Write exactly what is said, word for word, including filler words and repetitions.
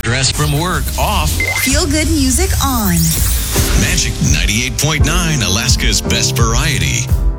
Stress from work off. Feel good music on. Magic ninety-eight point nine, Alaska's best variety.